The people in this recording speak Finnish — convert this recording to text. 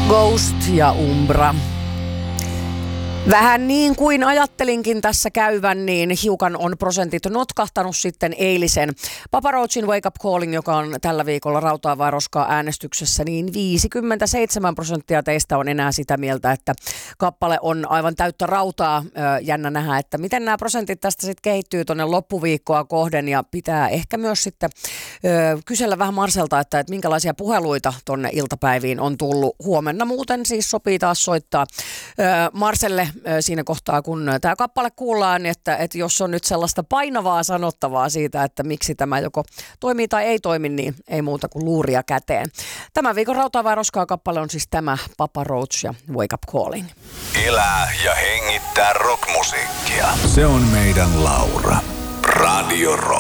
Ghost ja Umbra. Vähän niin kuin ajattelinkin tässä käyvän, niin hiukan on prosentit notkahtanut sitten eilisen Papa Roachin Wake Up Calling, joka on tällä viikolla rautaa vai roskaa äänestyksessä, niin 57% teistä on enää sitä mieltä, että kappale on aivan täyttä rautaa. Jännä nähdä, että miten nämä prosentit tästä sitten kehittyy tuonne loppuviikkoa kohden, ja pitää ehkä myös sitten kysellä vähän Marselta, että minkälaisia puheluita tuonne iltapäiviin on tullut. Huomenna muuten siis sopii taas soittaa Marselle siinä kohtaa, kun tämä kappale kuullaan, että jos on nyt sellaista painavaa sanottavaa siitä, että miksi tämä joko toimii tai ei toimi, niin ei muuta kuin luuria käteen. Tämän viikon rautaa vai roskaa kappale on siis tämä Papa Roach ja Wake Up Calling. Elää ja hengittää rockmusiikkia. Se on meidän Laura. Radio Rock.